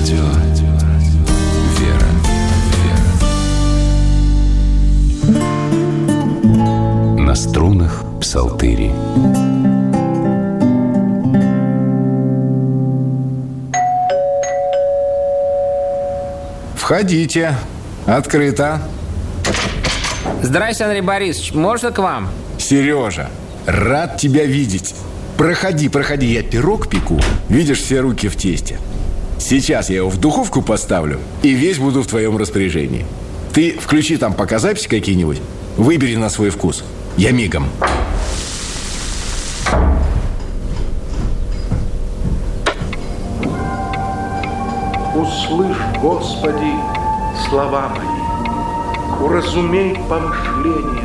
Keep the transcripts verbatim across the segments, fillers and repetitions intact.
Радио «Вера». На струнах псалтыри. Входите. Открыто. Здрасте, Андрей Борисович. Можно к вам? Сережа, рад тебя видеть. Проходи, проходи, я пирог пеку. Видишь, все руки в тесте. Сейчас я его в духовку поставлю, и весь буду в твоем распоряжении. Ты включи там пока записи какие-нибудь. Выбери на свой вкус. Я мигом. Услышь, Господи, слова мои, уразумей помышления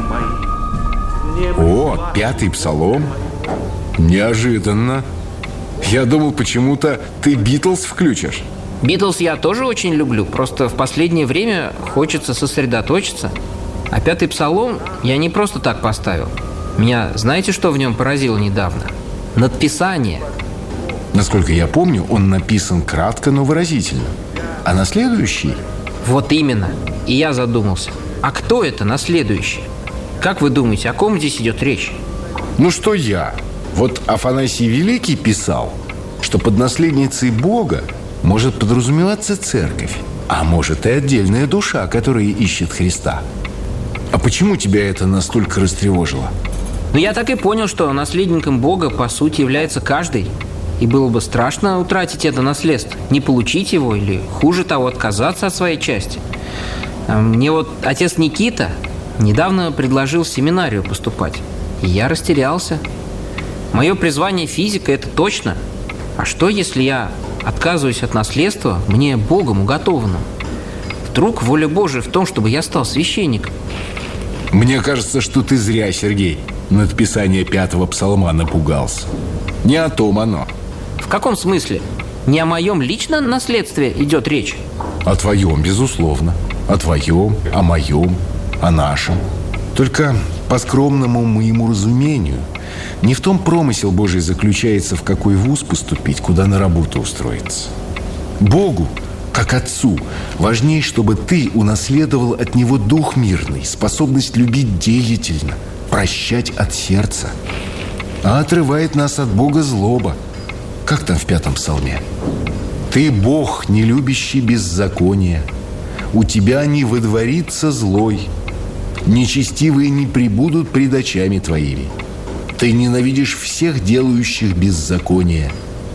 мои. Небо О, пятый псалом. Неожиданно. Я думал, почему-то ты Битлз включишь. Битлз я тоже очень люблю. Просто в последнее время хочется сосредоточиться. А пятый псалом я не просто так поставил. Меня, знаете, что в нем поразило недавно? Надписание. Насколько я помню, он написан кратко, но выразительно. А на следующий? Вот именно. И я задумался. А кто это на следующий? Как вы думаете, о ком здесь идет речь? Ну что я? Вот Афанасий Великий писал, что под наследницей Бога может подразумеваться церковь, а может и отдельная душа, которая ищет Христа. А почему тебя это настолько растревожило? Ну, я так и понял, что наследником Бога, по сути, является каждый. И было бы страшно утратить это наследство, не получить его или, хуже того, отказаться от своей части. Мне вот отец Никита недавно предложил в семинарию поступать, и я растерялся. Мое призвание физика – это точно. А что, если я отказываюсь от наследства, мне Богом уготованным? Вдруг воля Божия в том, чтобы я стал священником? Мне кажется, что ты зря, Сергей, над писанием пятого псалма напугался. Не о том оно. В каком смысле? Не о моем личном наследстве идет речь? О твоем, безусловно. О твоем, о моем, о нашем. Только по скромному моему разумению, не в том промысел Божий заключается, в какой вуз поступить, куда на работу устроиться. Богу, как Отцу, важнее, чтобы ты унаследовал от Него дух мирный, способность любить деятельно, прощать от сердца. А отрывает нас от Бога злоба. Как там в пятом псалме? «Ты, Бог, не любящий беззакония, у тебя не водворится злой, нечестивые не пребудут пред очами твоими. Ты ненавидишь всех делающих беззаконие.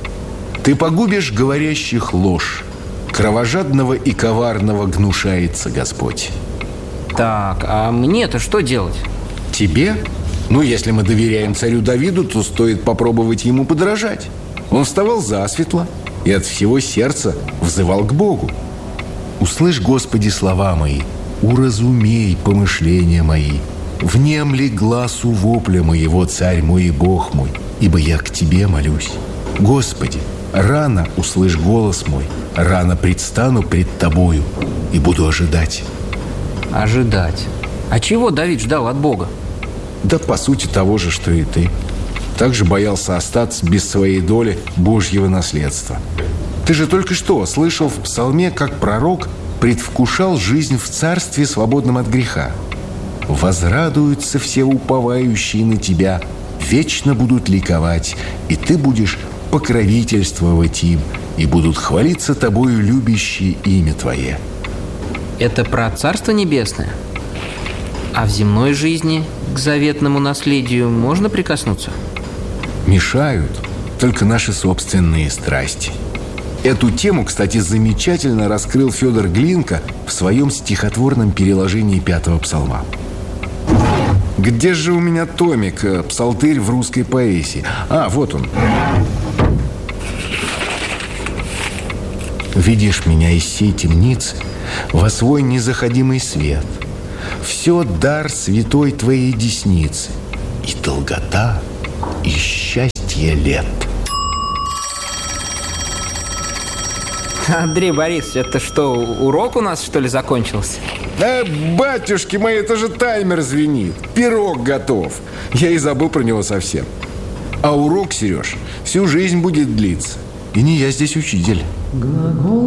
Ты погубишь говорящих ложь, кровожадного и коварного гнушается Господь». Так, а мне-то что делать? Тебе? Ну, если мы доверяем царю Давиду, то стоит попробовать ему подражать. Он вставал засветло и от всего сердца взывал к Богу. «Услышь, Господи, слова мои, уразумей помышления мои. Внемли гласу вопля моего, царь мой и Бог мой, ибо я к Тебе молюсь. Господи, рано услышь голос мой, рано предстану пред Тобою и буду ожидать». Ожидать. А чего Давид ждал от Бога? Да по сути того же, что и ты. Также боялся остаться без своей доли Божьего наследства. Ты же только что слышал в псалме, как пророк предвкушал жизнь в царстве, свободном от греха. «Возрадуются все уповающие на тебя, вечно будут ликовать, и ты будешь покровительствовать им, и будут хвалиться тобою любящие имя твое». Это про Царство Небесное? А в земной жизни к заветному наследию можно прикоснуться? Мешают только наши собственные страсти. Эту тему, кстати, замечательно раскрыл Федор Глинка в своем стихотворном переложении пятого псалма. Где же у меня томик «Псалтырь в русской поэзии»? А, вот он. «Видишь меня из сей темницы во свой незаходимый свет. Все дар святой твоей десницы, и долгота, и счастье лет». Андрей Борисович, это что, урок у нас, что ли, закончился? Да, батюшки мои, это же таймер звенит. Пирог готов. Я и забыл про него совсем. А урок, Сереж, всю жизнь будет длиться. И не я здесь учитель.